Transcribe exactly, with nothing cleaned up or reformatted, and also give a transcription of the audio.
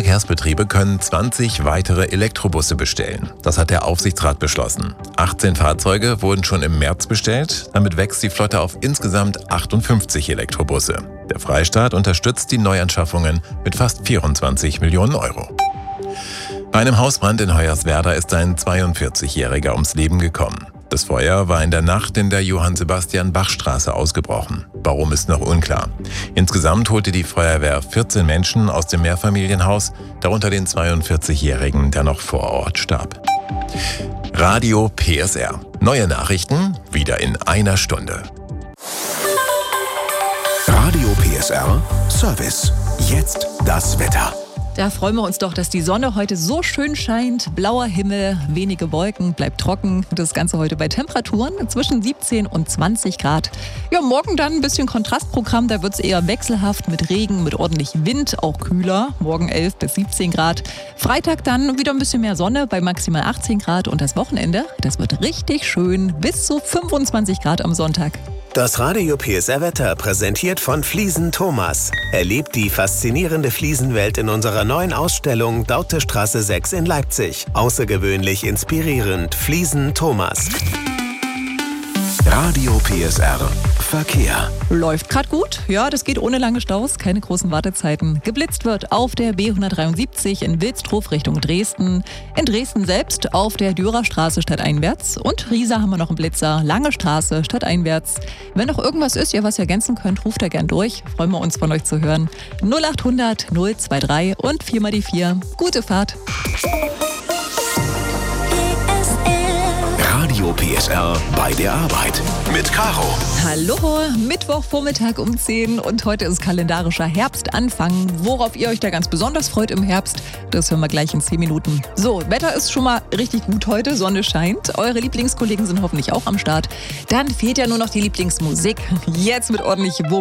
Verkehrsbetriebe können zwanzig weitere Elektrobusse bestellen. Das hat der Aufsichtsrat beschlossen. achtzehn Fahrzeuge wurden schon im März bestellt. Damit wächst die Flotte auf insgesamt achtundfünfzig Elektrobusse. Der Freistaat unterstützt die Neuanschaffungen mit fast vierundzwanzig Millionen Euro. Bei einem Hausbrand in Hoyerswerda ist ein zweiundvierzigjähriger ums Leben gekommen. Das Feuer war in der Nacht in der Johann-Sebastian-Bach-Straße ausgebrochen. Warum ist noch unklar. Insgesamt holte die Feuerwehr vierzehn Menschen aus dem Mehrfamilienhaus, darunter den zweiundvierzigjährigen, der noch vor Ort starb. Radio P S R. Neue Nachrichten wieder in einer Stunde. Radio P S R Service. Jetzt das Wetter. Da freuen wir uns doch, dass die Sonne heute so schön scheint. Blauer Himmel, wenige Wolken, bleibt trocken. Das Ganze heute bei Temperaturen zwischen siebzehn und zwanzig Grad. Ja, morgen dann ein bisschen Kontrastprogramm. Da wird es eher wechselhaft mit Regen, mit ordentlich Wind, auch kühler. Morgen elf bis siebzehn Grad. Freitag dann wieder ein bisschen mehr Sonne bei maximal achtzehn Grad. Und das Wochenende, das wird richtig schön. Bis zu fünfundzwanzig Grad am Sonntag. Das Radio P S R Wetter präsentiert von Fliesen Thomas. Erlebt die faszinierende Fliesenwelt in unserer neuen Ausstellung Dautestraße sechs in Leipzig. Außergewöhnlich inspirierend. Fliesen Thomas. Radio P S R Verkehr. Läuft gerade gut. Ja, das geht ohne lange Staus, keine großen Wartezeiten. Geblitzt wird auf der B hundertdreiundsiebzig in Wilsdruf Richtung Dresden. In Dresden selbst auf der Dürerstraße stadteinwärts. Und Riesa haben wir noch einen Blitzer. Lange Straße stadteinwärts. Wenn noch irgendwas ist, ihr was ergänzen könnt, ruft da gern durch. Freuen wir uns, von euch zu hören. null achthundert null drei drei und vier mal die vier. Gute Fahrt. Radio P S R bei der Arbeit mit Caro. Hallo, Mittwochvormittag um zehn und heute ist kalendarischer Herbstanfang. Worauf ihr euch da ganz besonders freut im Herbst, das hören wir gleich in zehn Minuten. So, Wetter ist schon mal richtig gut heute, Sonne scheint. Eure Lieblingskollegen sind hoffentlich auch am Start. Dann fehlt ja nur noch die Lieblingsmusik. Jetzt mit ordentlich Wumm.